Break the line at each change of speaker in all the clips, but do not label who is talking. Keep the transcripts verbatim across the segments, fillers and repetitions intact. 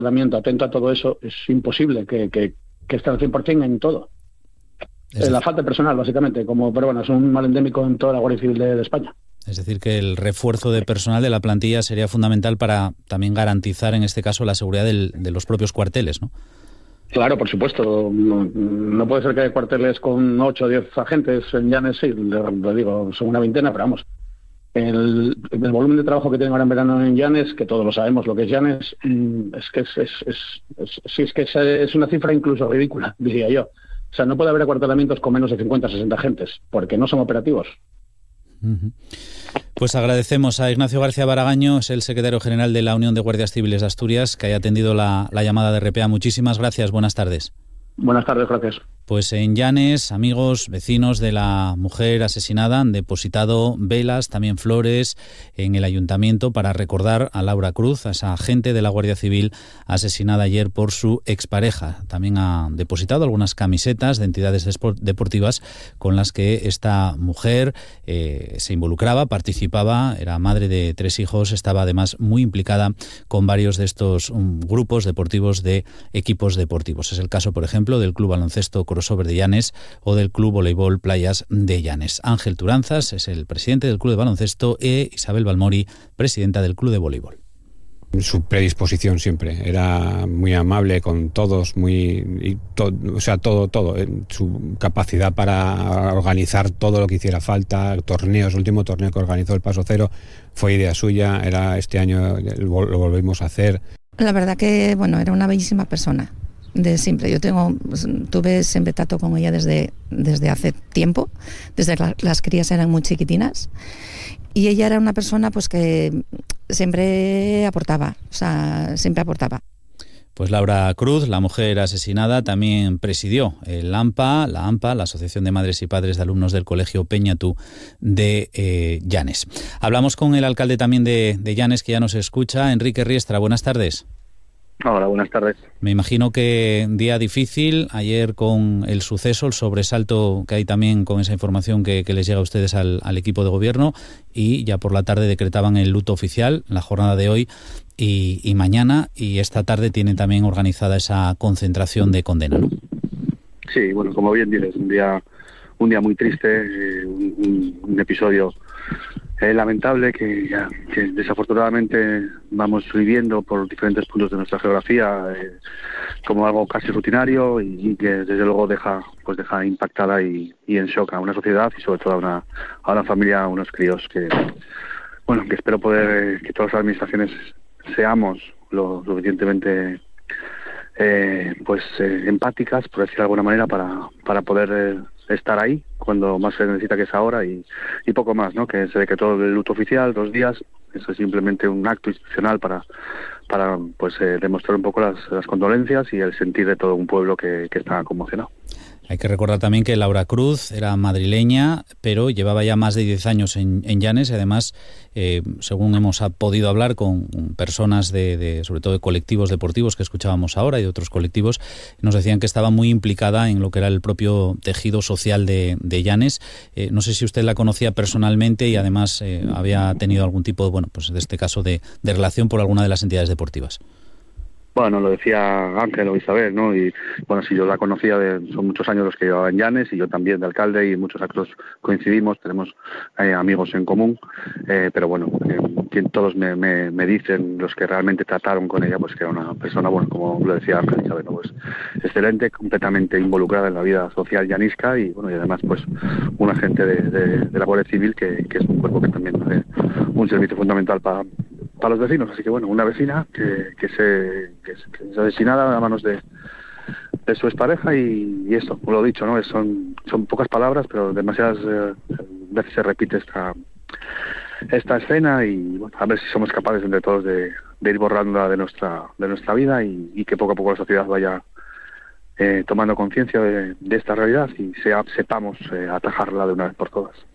tratamiento atento a todo eso, es imposible que, que, que esté al cien por ciento en todo. Es la falta de personal, básicamente, como, pero bueno, es un mal endémico en toda la Guardia Civil de, de España.
Es decir, que el refuerzo de personal de la plantilla sería fundamental para también garantizar, en este caso, la seguridad del, de los propios cuarteles, ¿no?
Claro, por supuesto. No, no puede ser que haya cuarteles con ocho o diez agentes en Llanes, sí, le, le digo, son una veintena, pero vamos. El, el volumen de trabajo que tienen ahora en verano en Llanes, que todos lo sabemos lo que es Llanes, es que es, es, es, es, sí, es, que es, es una cifra incluso ridícula, diría yo. O sea, no puede haber acuartelamientos con menos de cincuenta o sesenta agentes, porque no son operativos.
Uh-huh. Pues agradecemos a Ignacio García Baragaño, es el secretario general de la Unión de Guardias Civiles de Asturias, que haya atendido la, la llamada de R P A. Muchísimas gracias, buenas tardes.
Buenas tardes, gracias.
Pues en Llanes, amigos, vecinos de la mujer asesinada han depositado velas, también flores, en el ayuntamiento para recordar a Laura Cruz, a esa agente de la Guardia Civil asesinada ayer por su expareja. También ha depositado algunas camisetas de entidades deportivas con las que esta mujer eh, se involucraba, participaba, era madre de tres hijos, estaba además muy implicada con varios de estos um, grupos deportivos de equipos deportivos. Es el caso, por ejemplo, del Club Baloncesto Crossover de Llanes o del Club Voleibol Playas de Llanes. Ángel Turanzas es el presidente del Club de Baloncesto e Isabel Balmori, presidenta del Club de Voleibol.
Su predisposición siempre, era muy amable con todos, muy, y to, o sea, todo, todo, su capacidad para organizar todo lo que hiciera falta, torneos, el último torneo que organizó el Paso Cero fue idea suya, era este año lo volvimos a hacer.
La verdad que, bueno, era una bellísima persona. De siempre, yo tengo, tuve siempre trato con ella desde, desde hace tiempo, desde que las crías eran muy chiquitinas, y ella era una persona pues que siempre aportaba, o sea, siempre aportaba.
Pues Laura Cruz, la mujer asesinada, también presidió el AMPA, la AMPA, la Asociación de Madres y Padres de Alumnos del Colegio Peñatú de eh, Llanes. Hablamos con el alcalde también de, de Llanes, que ya nos escucha, Enrique Riestra. Buenas tardes.
Hola, buenas tardes.
Me imagino que día difícil, ayer con el suceso, el sobresalto que hay también con esa información que, que les llega a ustedes al, al equipo de gobierno, y ya por la tarde decretaban el luto oficial, la jornada de hoy y, y mañana, y esta tarde tienen también organizada esa concentración de condena, ¿no?
Sí, bueno, como bien dices, un día, un día muy triste, eh, un, un episodio Eh, lamentable que, ya, que desafortunadamente vamos viviendo por diferentes puntos de nuestra geografía eh, como algo casi rutinario y, y que desde luego deja pues deja impactada y, y en shock a una sociedad y sobre todo a una, a una familia, a unos críos que bueno que espero poder eh, que todas las administraciones seamos lo suficientemente eh, pues eh, empáticas, por decirlo de alguna manera, para, para poder eh, estar ahí cuando más se necesita, que es ahora, y, y poco más, ¿no? Que se decretó el luto oficial, dos días, eso es simplemente un acto institucional para, para pues eh, demostrar un poco las, las condolencias y el sentir de todo un pueblo que, que está conmocionado.
Hay que recordar también que Laura Cruz era madrileña, pero llevaba ya más de diez años en, en Llanes y además, eh, según hemos podido hablar con personas de, de, sobre todo de colectivos deportivos que escuchábamos ahora y de otros colectivos, nos decían que estaba muy implicada en lo que era el propio tejido social de, de Llanes. Eh, no sé si usted la conocía personalmente y además eh, había tenido algún tipo, bueno, pues de este caso de, de relación por alguna de las entidades deportivas.
Bueno, lo decía Ángel o Isabel, ¿no? Y bueno, si yo la conocía, de, son muchos años los que llevaba en Llanes y yo también de alcalde, y en muchos actos coincidimos, tenemos eh, amigos en común, eh, pero bueno, eh, quien todos me, me, me dicen, los que realmente trataron con ella, pues que era una persona, bueno, como lo decía Ángel, Isabel, ¿no? Pues excelente, completamente involucrada en la vida social llanisca y bueno, y además pues un agente de, de, de la Guardia Civil que, que es un cuerpo que también hace un servicio fundamental para para los vecinos, así que bueno, una vecina que, que, se, que, que es asesinada a manos de, de su expareja y, y esto, como lo he dicho, ¿no? Son, son pocas palabras, pero demasiadas eh, veces se repite esta esta escena y bueno, a ver si somos capaces entre todos de, de ir borrándola de nuestra de nuestra vida y, y que poco a poco la sociedad vaya eh, tomando conciencia de, de esta realidad y sea, sepamos eh, atajarla de una vez por todas.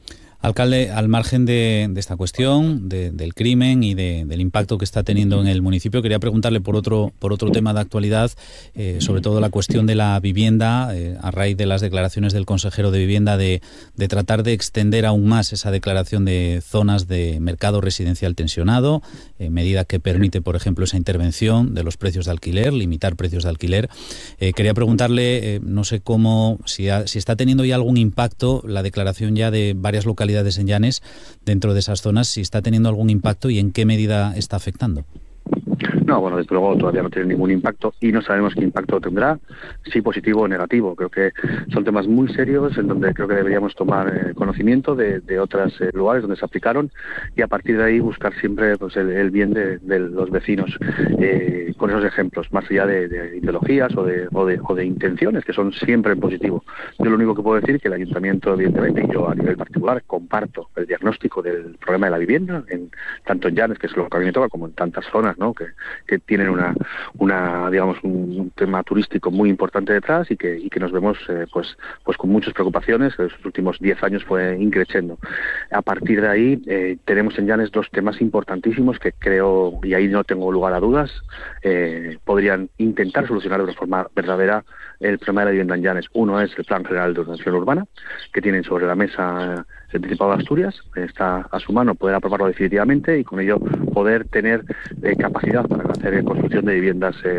Alcalde, al margen de, de esta cuestión, de, del crimen y de, del impacto que está teniendo en el municipio, quería preguntarle por otro, por otro tema de actualidad, eh, sobre todo la cuestión de la vivienda, eh, a raíz de las declaraciones del consejero de Vivienda de, de tratar de extender aún más esa declaración de zonas de mercado residencial tensionado, eh, medida que permite, por ejemplo, esa intervención de los precios de alquiler, limitar precios de alquiler. Eh, quería preguntarle, eh, no sé cómo, si, ha, si está teniendo ya algún impacto la declaración ya de varias localidades en Llanes dentro de esas zonas, si está teniendo algún impacto y en qué medida está afectando.
No, bueno, desde luego todavía no tiene ningún impacto y no sabemos qué impacto tendrá, si positivo o negativo. Creo que son temas muy serios en donde creo que deberíamos tomar eh, conocimiento de, de otros eh, lugares donde se aplicaron y a partir de ahí buscar siempre pues, el, el bien de, de los vecinos eh, con esos ejemplos, más allá de, de ideologías o de, o, de, o de intenciones, que son siempre en positivo. Yo lo único que puedo decir es que el Ayuntamiento, evidentemente, y yo a nivel particular, comparto el diagnóstico del problema de la vivienda, en, tanto en Llanes, que es lo que a mí me toca, como en tantas zonas, ¿no?, que que tienen una, una digamos, un, un tema turístico muy importante detrás y que, y que nos vemos eh, pues, pues con muchas preocupaciones. En los últimos diez años fue increciendo. A partir de ahí eh, tenemos en Llanes dos temas importantísimos que creo, y ahí no tengo lugar a dudas, eh, podrían intentar solucionar de una forma verdadera el problema de la vivienda en Llanes. Uno es el Plan General de Ordenación Urbana, que tienen sobre la mesa el Principado de Asturias. Está a su mano poder aprobarlo definitivamente y con ello poder tener eh, capacidad para hacer construcción de viviendas eh,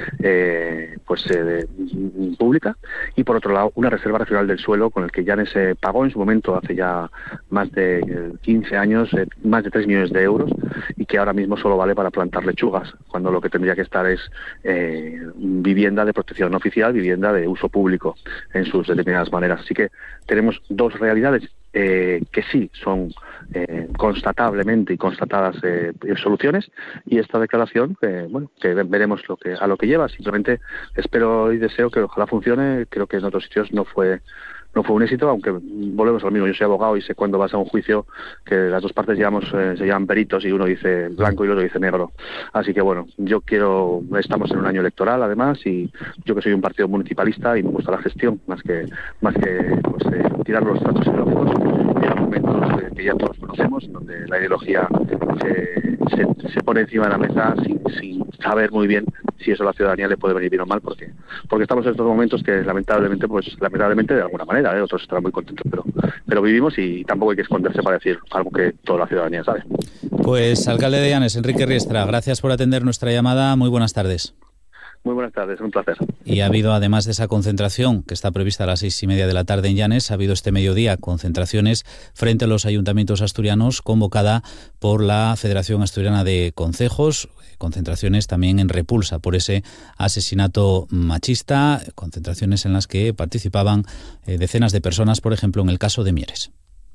eh, pues eh, de, pública, y por otro lado una reserva regional del suelo con el que Llanes se eh, pagó en su momento hace ya más de eh, quince años eh, más de tres millones de euros y que ahora mismo solo vale para plantar lechugas, cuando lo que tendría que estar es eh, vivienda de protección oficial, vivienda de uso público en sus determinadas maneras. Así que tenemos dos realidades Eh, que sí son eh, constatablemente y constatadas eh, soluciones, y esta declaración eh, bueno, que veremos lo que a lo que lleva. Simplemente espero y deseo que ojalá funcione. Creo que en otros sitios no fue no fue un éxito, aunque volvemos al mismo. Yo soy abogado y sé cuando vas a un juicio que las dos partes llevamos, eh, se llaman peritos y uno dice blanco y el otro dice negro. Así que bueno, yo quiero, estamos en un año electoral además, y yo que soy un partido municipalista y me gusta la gestión más que más que pues, eh, tirar los tratos ideológicos. Hay momentos eh, que ya todos conocemos donde la ideología se, se, se pone encima de la mesa sin, sin saber muy bien si eso a la ciudadanía le puede venir bien o mal, porque porque estamos en estos momentos que lamentablemente pues lamentablemente de alguna manera ¿eh? Otros estarán muy contentos, pero pero vivimos y tampoco hay que esconderse para decir algo que toda la ciudadanía sabe.
Pues alcalde de Llanes, Enrique Riestra, gracias por atender nuestra llamada. Muy buenas tardes.
Muy buenas tardes, un placer.
Y ha habido, además de esa concentración que está prevista a las seis y media de la tarde en Llanes, ha habido este mediodía concentraciones frente a los ayuntamientos asturianos convocada por la Federación Asturiana de Concejos, concentraciones también en repulsa por ese asesinato machista, concentraciones en las que participaban eh, decenas de personas, por ejemplo, en el caso de Mieres.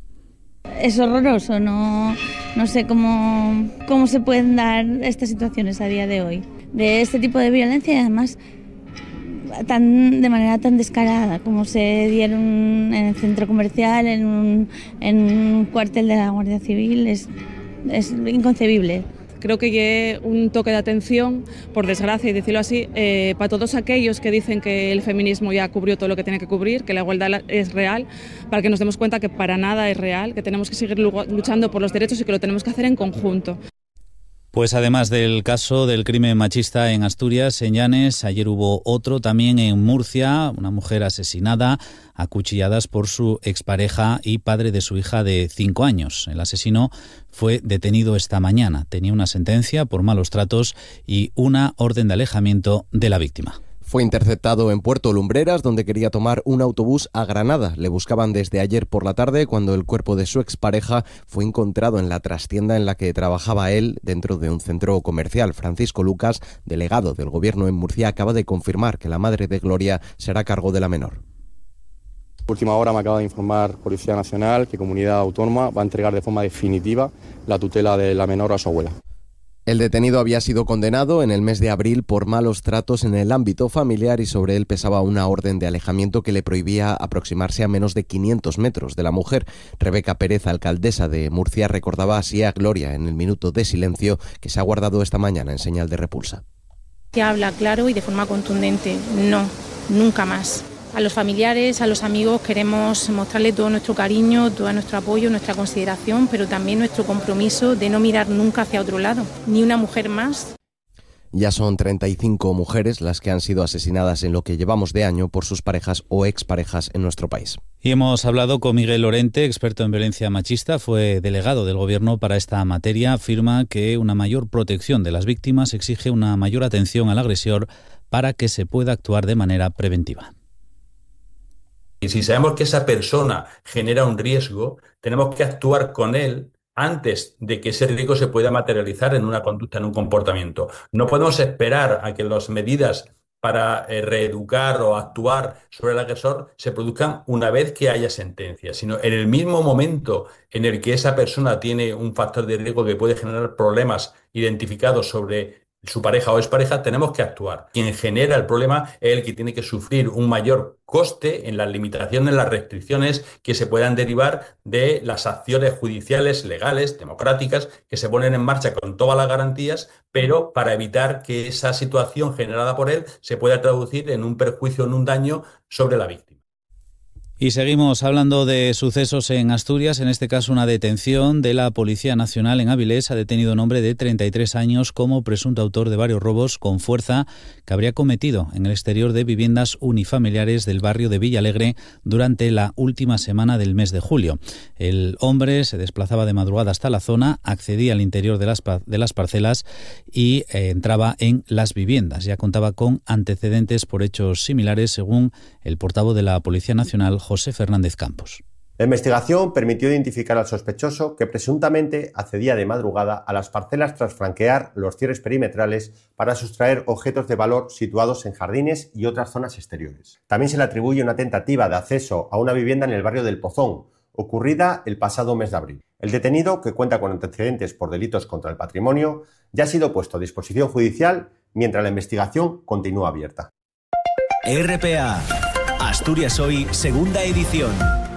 Es horroroso, no, no sé cómo, cómo se pueden dar estas situaciones a día de hoy, de este tipo de violencia, y además tan, de manera tan descarada como se dieron en el centro comercial, en un, en un cuartel de la Guardia Civil. Es, es inconcebible.
Creo que es un toque de atención, por desgracia, y decirlo así, eh, para todos aquellos que dicen que el feminismo ya cubrió todo lo que tiene que cubrir, que la igualdad es real, para que nos demos cuenta que para nada es real, que tenemos que seguir luchando por los derechos y que lo tenemos que hacer en conjunto.
Pues además del caso del crimen machista en Asturias, en Llanes, ayer hubo otro también en Murcia, una mujer asesinada a cuchilladas por su expareja y padre de su hija de cinco años. El asesino fue detenido esta mañana. Tenía una sentencia por malos tratos y una orden de alejamiento de la víctima.
Fue interceptado en Puerto Lumbreras, donde quería tomar un autobús a Granada. Le buscaban desde ayer por la tarde, cuando el cuerpo de su expareja fue encontrado en la trastienda en la que trabajaba él dentro de un centro comercial. Francisco Lucas, delegado del Gobierno en Murcia, acaba de confirmar que la madre de Gloria será a cargo de la menor.
Última hora me acaba de informar Policía Nacional que Comunidad Autónoma va a entregar de forma definitiva la tutela de la menor a su abuela.
El detenido había sido condenado en el mes de abril por malos tratos en el ámbito familiar y sobre él pesaba una orden de alejamiento que le prohibía aproximarse a menos de quinientos metros de la mujer. Rebeca Pérez, alcaldesa de Murcia, recordaba así a Gloria en el minuto de silencio que se ha guardado esta mañana en señal de repulsa.
Que habla claro y de forma contundente: no, nunca más. A los familiares, a los amigos queremos mostrarle todo nuestro cariño, todo nuestro apoyo, nuestra consideración, pero también nuestro compromiso de no mirar nunca hacia otro lado, ni una mujer más.
Ya son treinta y cinco mujeres las que han sido asesinadas en lo que llevamos de año por sus parejas o exparejas en nuestro país.
Y hemos hablado con Miguel Lorente, experto en violencia machista, fue delegado del Gobierno para esta materia. Afirma que una mayor protección de las víctimas exige una mayor atención al agresor para que se pueda actuar de manera preventiva.
Y si sabemos que esa persona genera un riesgo, tenemos que actuar con él antes de que ese riesgo se pueda materializar en una conducta, en un comportamiento. No podemos esperar a que las medidas para eh, reeducar o actuar sobre el agresor se produzcan una vez que haya sentencia, sino en el mismo momento en el que esa persona tiene un factor de riesgo que puede generar problemas identificados sobre su pareja o expareja, tenemos que actuar. Quien genera el problema es el que tiene que sufrir un mayor coste en las limitaciones, las restricciones que se puedan derivar de las acciones judiciales, legales, democráticas, que se ponen en marcha con todas las garantías, pero para evitar que esa situación generada por él se pueda traducir en un perjuicio, en un daño sobre la víctima.
Y seguimos hablando de sucesos en Asturias, en este caso una detención de la Policía Nacional en Avilés. Ha detenido a un hombre de treinta y tres años como presunto autor de varios robos con fuerza que habría cometido en el exterior de viviendas unifamiliares del barrio de Villalegre durante la última semana del mes de julio. El hombre se desplazaba de madrugada hasta la zona, accedía al interior de las, de las parcelas y eh, entraba en las viviendas. Ya contaba con antecedentes por hechos similares, según el portavoz de la Policía Nacional, José Fernández Campos.
La investigación permitió identificar al sospechoso que presuntamente accedía de madrugada a las parcelas tras franquear los cierres perimetrales para sustraer objetos de valor situados en jardines y otras zonas exteriores. También se le atribuye una tentativa de acceso a una vivienda en el barrio del Pozón, ocurrida el pasado mes de abril. El detenido, que cuenta con antecedentes por delitos contra el patrimonio, ya ha sido puesto a disposición judicial mientras la investigación continúa abierta.
R P A Asturias Hoy, segunda edición.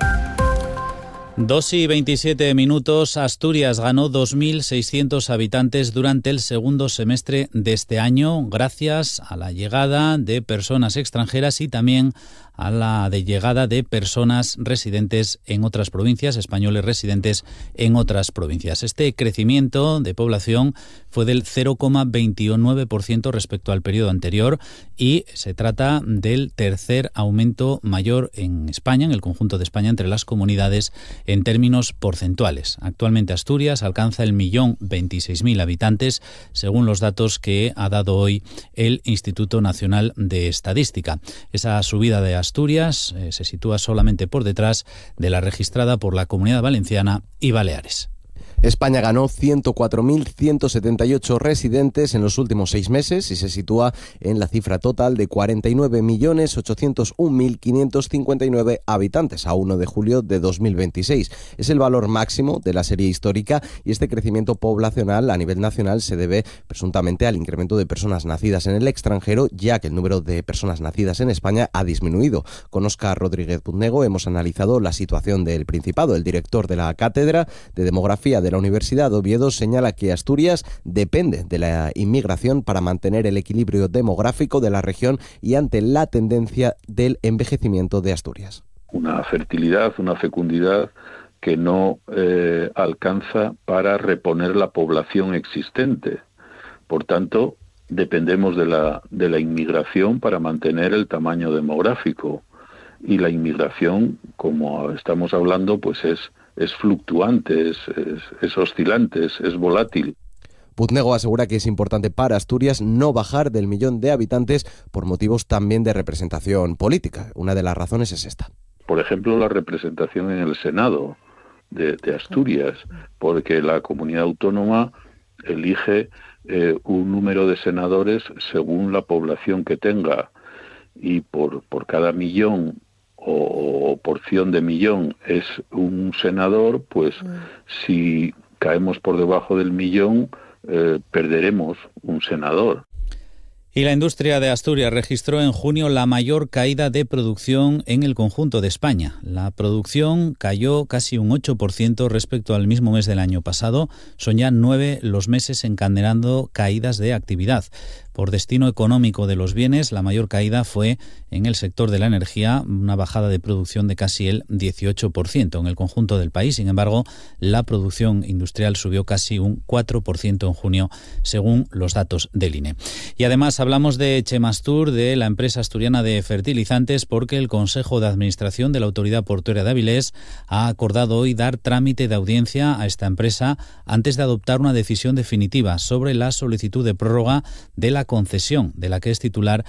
dos y veintisiete minutos. Asturias ganó dos mil seiscientos habitantes durante el segundo semestre de este año, gracias a la llegada de personas extranjeras y también a la de llegada de personas residentes en otras provincias, españoles residentes en otras provincias. Este crecimiento de población fue del cero coma veintinueve por ciento respecto al periodo anterior y se trata del tercer aumento mayor en España, en el conjunto de España, entre las comunidades en términos porcentuales. Actualmente Asturias alcanza el millón veintiséis mil habitantes, según los datos que ha dado hoy el Instituto Nacional de Estadística. Esa subida de Asturias eh, se sitúa solamente por detrás de la registrada por la Comunidad Valenciana y Baleares.
España ganó ciento cuatro mil ciento setenta y ocho residentes en los últimos seis meses y se sitúa en la cifra total de cuarenta y nueve millones ochocientos un mil quinientos cincuenta y nueve habitantes a uno de julio de dos mil veintiséis. Es el valor máximo de la serie histórica y este crecimiento poblacional a nivel nacional se debe presuntamente al incremento de personas nacidas en el extranjero, ya que el número de personas nacidas en España ha disminuido. Con Óscar Rodríguez Puznego hemos analizado la situación del Principado. El director de la Cátedra de Demografía de la Universidad de Oviedo señala que Asturias depende de la inmigración para mantener el equilibrio demográfico de la región y ante la tendencia del envejecimiento de Asturias.
Una fertilidad, una fecundidad que no eh, alcanza para reponer la población existente. Por tanto, dependemos de la, de la inmigración para mantener el tamaño demográfico. Y la inmigración, como estamos hablando, pues es es fluctuante, es, es, es oscilante, es, es volátil.
Puznego asegura que es importante para Asturias no bajar del millón de habitantes por motivos también de representación política. Una de las razones es esta.
Por ejemplo, la representación en el Senado de, de Asturias, porque la comunidad autónoma elige eh, un número de senadores según la población que tenga y por, por cada millón o porción de millón es un senador, pues mm. si caemos por debajo del millón, eh, perderemos un senador.
Y la industria de Asturias registró en junio la mayor caída de producción en el conjunto de España. La producción cayó casi un ocho por ciento respecto al mismo mes del año pasado. Son ya nueve los meses encadenando caídas de actividad. Por destino económico de los bienes, la mayor caída fue en el sector de la energía, una bajada de producción de casi el dieciocho por ciento en el conjunto del país. Sin embargo, la producción industrial subió casi un cuatro por ciento en junio, según los datos del I N E. Y además hablamos de Chemastur, de la empresa asturiana de fertilizantes, porque el Consejo de Administración de la Autoridad Portuaria de Avilés ha acordado hoy dar trámite de audiencia a esta empresa antes de adoptar una decisión definitiva sobre la solicitud de prórroga de la concesión de la que es titular